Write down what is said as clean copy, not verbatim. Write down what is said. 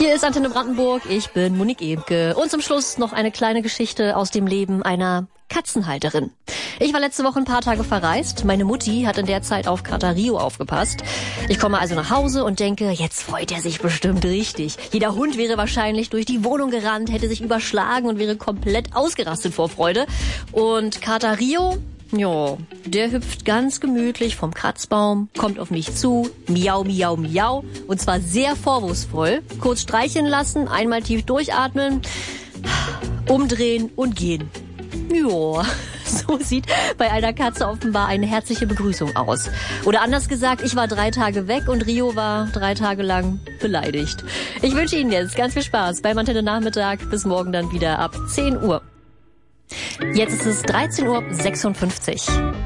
Hier ist Antenne Brandenburg, ich bin Monique Ebke. Und zum Schluss noch eine kleine Geschichte aus dem Leben einer Katzenhalterin. Ich war letzte Woche ein paar Tage verreist. Meine Mutti hat in der Zeit auf Kater Rio aufgepasst. Ich komme also nach Hause und denke, jetzt freut er sich bestimmt richtig. Jeder Hund wäre wahrscheinlich durch die Wohnung gerannt, hätte sich überschlagen und wäre komplett ausgerastet vor Freude. Und Kater Rio, ja, der hüpft ganz gemütlich vom Kratzbaum, kommt auf mich zu, miau, miau, miau, und zwar sehr vorwurfsvoll. Kurz streicheln lassen, einmal tief durchatmen, umdrehen und gehen. Ja, so sieht bei einer Katze offenbar eine herzliche Begrüßung aus. Oder anders gesagt, ich war 3 Tage weg und Rio war 3 Tage lang beleidigt. Ich wünsche Ihnen jetzt ganz viel Spaß beim Antenne Nachmittag. Bis morgen dann wieder ab 10 Uhr. Jetzt ist es 13:56 Uhr.